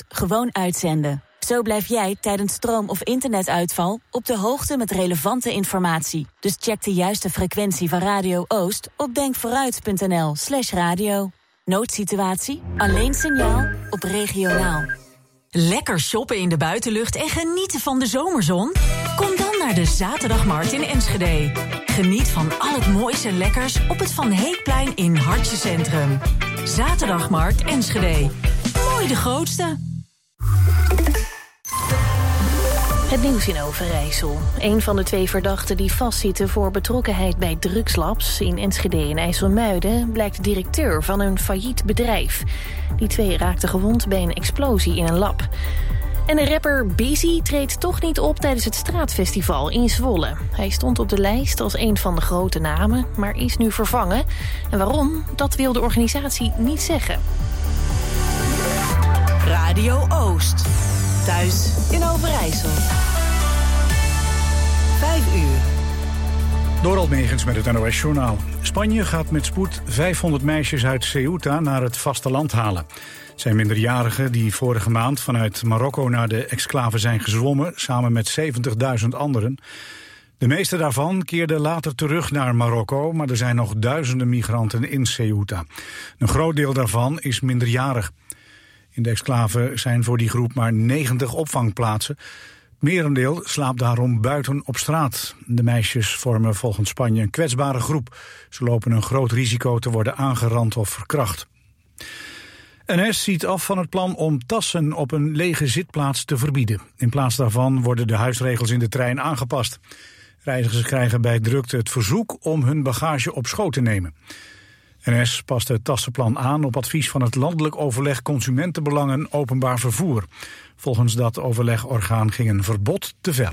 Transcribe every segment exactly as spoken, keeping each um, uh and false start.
gewoon uitzenden. Zo blijf jij tijdens stroom- of internetuitval op de hoogte met relevante informatie. Dus check de juiste frequentie van Radio Oost op denkvooruit.nl slash radio. Noodsituatie? Alleen signaal op regionaal. Lekker shoppen in de buitenlucht en genieten van de zomerzon? Kom dan naar de Zaterdagmarkt in Enschede. Geniet van al het moois en lekkers op het Van Heekplein in Hartje Centrum. Zaterdagmarkt Enschede. Mooi de grootste. Het nieuws in Overijssel. Een van de twee verdachten die vastzitten voor betrokkenheid bij drugslabs in Enschede en IJsselmuiden blijkt directeur van een failliet bedrijf. Die twee raakten gewond bij een explosie in een lab. En de rapper Busy treedt toch niet op tijdens het Straatfestival in Zwolle. Hij stond op de lijst als een van de grote namen, maar is nu vervangen. En waarom? Dat wil de organisatie niet zeggen. Radio Oost. Thuis in Overijssel. Vijf uur. Dorald Megens met het N O S-journaal. Spanje gaat met spoed vijfhonderd meisjes uit Ceuta naar het vasteland halen. Het zijn minderjarigen die vorige maand vanuit Marokko naar de exclave zijn gezwommen, samen met zeventigduizend anderen. De meeste daarvan keerden later terug naar Marokko, maar er zijn nog duizenden migranten in Ceuta. Een groot deel daarvan is minderjarig. In de exclave zijn voor die groep maar negentig opvangplaatsen. Het merendeel slaapt daarom buiten op straat. De meisjes vormen volgens Spanje een kwetsbare groep. Ze lopen een groot risico te worden aangerand of verkracht. N S ziet af van het plan om tassen op een lege zitplaats te verbieden. In plaats daarvan worden de huisregels in de trein aangepast. Reizigers krijgen bij drukte het verzoek om hun bagage op schoot te nemen. N S past het tassenplan aan op advies van het Landelijk Overleg Consumentenbelangen Openbaar Vervoer. Volgens dat overlegorgaan ging een verbod te ver.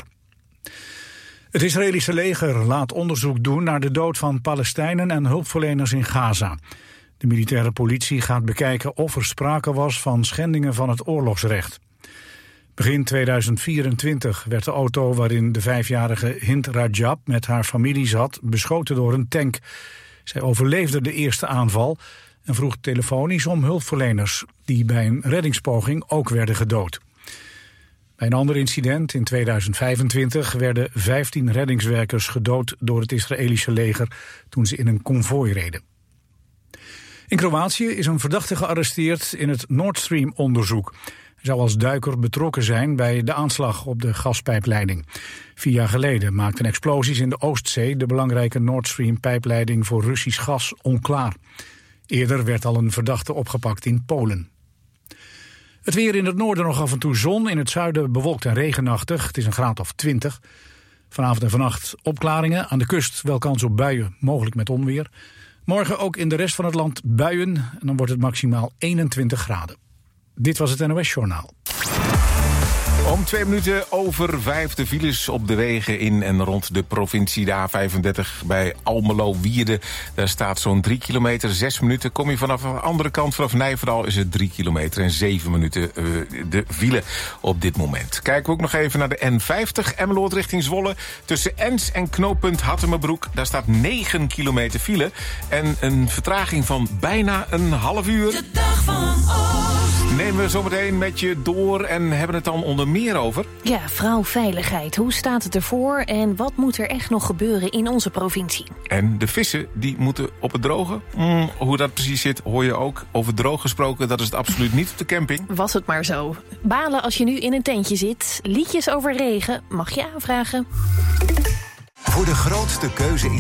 Het Israëlische leger laat onderzoek doen naar de dood van Palestijnen en hulpverleners in Gaza. De militaire politie gaat bekijken of er sprake was van schendingen van het oorlogsrecht. Begin tweeduizend vierentwintig werd de auto waarin de vijfjarige Hind Rajab met haar familie zat beschoten door een tank. Zij overleefde de eerste aanval en vroeg telefonisch om hulpverleners, die bij een reddingspoging ook werden gedood. Bij een ander incident in tweeduizend vijfentwintig werden vijftien reddingswerkers gedood door het Israëlische leger toen ze in een konvooi reden. In Kroatië is een verdachte gearresteerd in het Nord Stream-onderzoek. Hij zou als duiker betrokken zijn bij de aanslag op de gaspijpleiding. Vier jaar geleden maakten explosies in de Oostzee de belangrijke Nord Stream-pijpleiding voor Russisch gas onklaar. Eerder werd al een verdachte opgepakt in Polen. Het weer in het noorden nog af en toe zon, in het zuiden bewolkt en regenachtig. Het is een graad of twintig. Vanavond en vannacht opklaringen, aan de kust wel kans op buien, mogelijk met onweer. Morgen ook in de rest van het land buien en dan wordt het maximaal eenentwintig graden. Dit was het N O S-journaal. Om twee minuten over vijf de files op de wegen in en rond de provincie. De A vijfendertig bij Almelo-Wierde. Daar staat zo'n drie kilometer, zes minuten. Kom je vanaf de andere kant, vanaf Nijverdal, is het drie kilometer en zeven minuten uh, de file op dit moment. Kijken we ook nog even naar de N vijftig, Emmeloord richting Zwolle. Tussen Ens en knooppunt Hattemerbroek. Daar staat negen kilometer file. En een vertraging van bijna een half uur. De dag van Oost. Nemen we zometeen met je door en hebben het dan onder meer over. Ja, vrouwveiligheid. Hoe staat het ervoor en wat moet er echt nog gebeuren in onze provincie? En de vissen, die moeten op het droge. Mm, hoe dat precies zit, hoor je ook. Over droog gesproken, dat is het absoluut niet op de camping. Was het maar zo. Balen als je nu in een tentje zit. Liedjes over regen mag je aanvragen. Voor de grootste keuze in